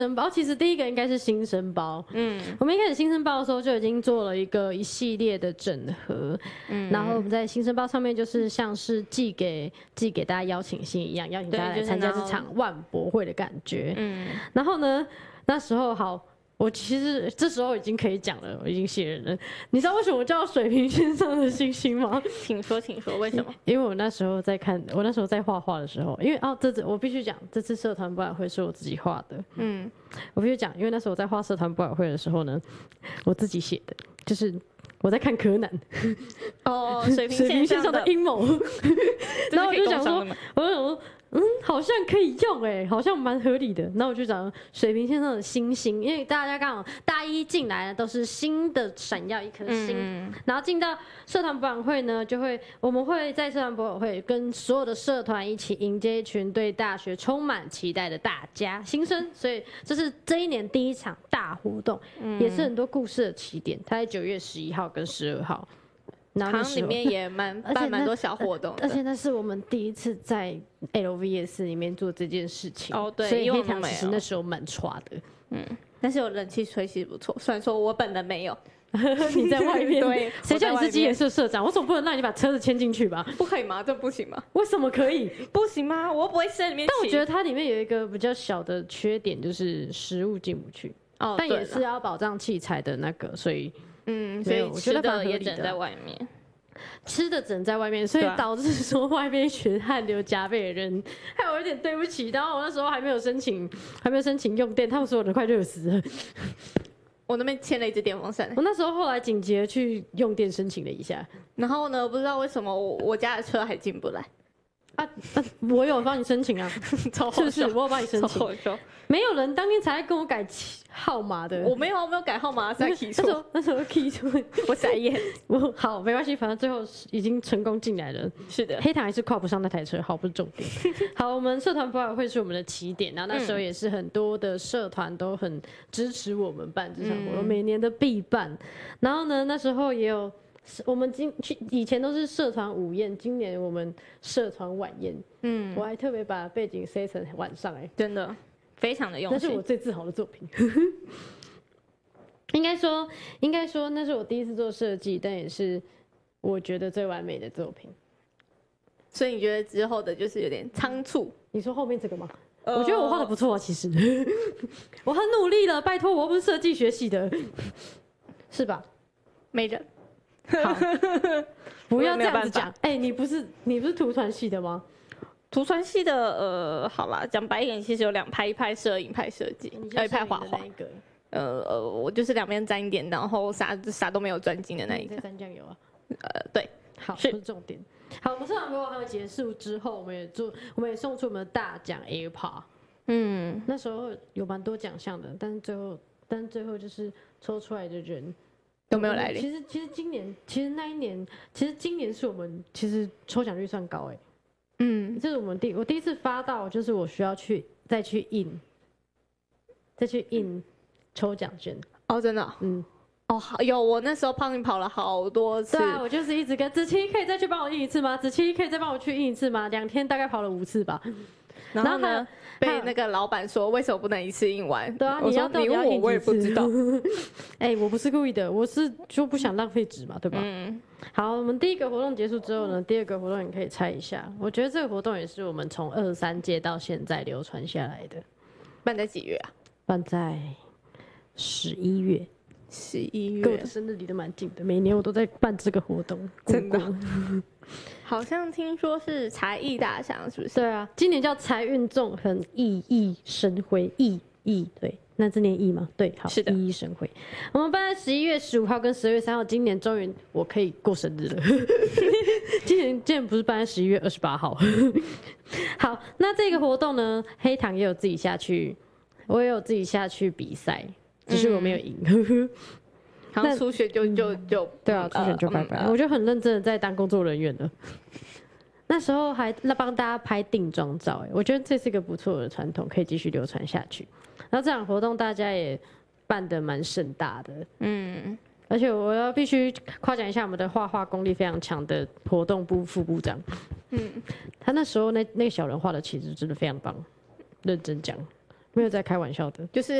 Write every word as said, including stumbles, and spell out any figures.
生包其实第一个应该是新生包，嗯，我们一开始新生包的时候就已经做了一个一系列的整合，嗯，然后我们在新生包上面就是像是寄给寄给大家邀请信一样，邀请大家来参加这场万博会的感觉，嗯，然后呢，那时候好。我其实这时候已经可以讲了，我已经写人了。你知道为什么我叫水平线上的星星吗？ 请说，请说，为什么？ 因为我那时候在看，我那时候在画画的时候，因为哦，这次我必须讲，这次社团博览会是我自己画的。嗯，我必须讲，因为那时候我在画社团博览会的时候呢，我自己写的，就是我在看柯南。 哦，水平线上的阴谋。然后我就想说，我就想说。嗯，好像可以用哎、欸，好像蛮合理的。那我就讲水平线上的星星，因为大家刚好大一进来的都是新的闪耀一颗星，嗯、然后进到社团博览会呢，就会我们会在社团博览会跟所有的社团一起迎接一群对大学充满期待的大家新生，所以这是这一年第一场大活动，嗯、也是很多故事的起点。它在九月十一号跟十二号。 好像里面也蛮办蛮多小活动的， 而且那是我们第一次在 L V S 里面做这件事情哦，对， 所以黑糖其实那时候蛮刷的， 嗯，但是有冷气吹其实不错，虽然说我本人没有， 你在外面， 对， 谁叫你是基研社社长？我总不能让你把车子牵进去吧？ 不可以吗？这不行吗？ 为什么可以？ 不行吗？我不会在里面。 但我觉得它里面有一个比较小的缺点，就是食物进不去，哦，但也是要保障器材的那个，所以嗯，所以我觉得也只能在外面。 吃的只能在外面，所以导致说外面一群汗流浃背的人，害我有点对不起。然后我那时候还没有申请，还没有申请用电，他们所有人快热死了。 我那边牵了一只电风扇， 我那时候后来紧急的去用电申请了一下， 然后呢，不知道为什么我我家的车还进不来。 啊啊！我有帮你申请啊，是不是？我有帮你申请。没有人当天才跟我改号码的， 我没有，我没有改号码，才 key 错。 那时候 key 错， 我傻眼。 我好，没关系，反正最后已经成功进来了。 是的， 黑糖还是跨不上那台车，好，不是重点。好，我们社团博览会是我们的起点，然后那时候也是很多的社团都很支持我们办这场活动，嗯、每年的必办。然后呢，那时候也有。我们今以前都是社团午宴，今年我们社团晚宴。嗯，我还特别把背景塞成晚上、欸，哎， 真的非常的用心， 那是我最自豪的作品。应该说，应该说那是我第一次做设计，但也是我觉得最完美的作品。 所以你觉得之后的就是有点仓促？ 你说后面这个吗？呃、我觉得我画的不错啊，其实我很努力了，拜托，我又不是设计学系的，是吧？ 没人。 好，不要这样子讲。哎、欸，你不是你不是图传系的吗？ 图传系的，呃，好啦，讲白一点，其实有两派，一派摄影，一派设计，呃，一派画画。呃呃，我就是两边沾一点，然后啥啥都没有专精的那一个。 在沾酱油啊？ 呃，对， 好，不是重点。好，我们社团活动还有结束之后，我们也做，我们也送出我们的大奖 AirPod。嗯，那时候有蛮多奖项的，但是最后，但是最后就是抽出来的人。 都没有来临。 其实，其实今年，其实那一年，其实今年是我们其实抽奖率算高哎、欸。嗯，这是我们第我第一次发到，就是我需要去再去印，再去印抽奖券。 哦，真的、哦。嗯。哦，好，有我那时候帮你跑了好多次。 对啊，我就是一直跟子琪可以再去帮我印一次吗？子琪可以再帮我去印一次吗？两天大概跑了五次吧。 然后呢？被那个老板说为什么不能一次印完？ 对啊， 你要你问我，我也不知道。 哎、欸，我不是故意的，我是就不想浪费纸嘛，对吧？嗯。好，我们第一个活动结束之后呢，第二个活动你可以猜一下。我觉得这个活动也是我们从二三届到现在流传下来的。 办在几月啊？ 办在十一月。 十一月， 跟我的生日离得蛮近的，每年我都在办这个活动。 真的？好像听说是才艺大奖，是不是？ 对啊，今年叫财运纵横，熠熠生辉，熠熠对，那字念熠吗？对，好， 是的， 熠熠生辉。我们办在十一月十五号跟十二月三号，今年终于我可以过生日了。今年今年不是办在十一月二十八号。好，那这个活动呢，黑糖也有自己下去，我也有自己下去比赛。只是我没有赢，嗯、 好像初选就就就对啊，初选就拜拜了。呃、我就很认真的在当工作人员了。那时候还帮大家拍定妆照，哎，我觉得这是一个不错的传统，可以继续流传下去。然后这场活动大家也办得蛮盛大的，嗯，而且我要必须夸奖一下我们的画画功力非常强的活动部副部长，嗯，他那时候那那个小人画的其实真的非常棒，认真讲。 没有在开玩笑的， 就是